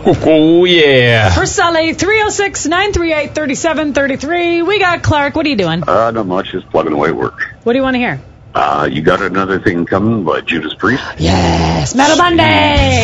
Oh, yeah. For Sully, 306-938-3733. We got Clark. What are you doing? Not much, just plugging away at work. What do you want to hear? You Got Another Thing Coming by Judas Priest. Yes, Metal Monday.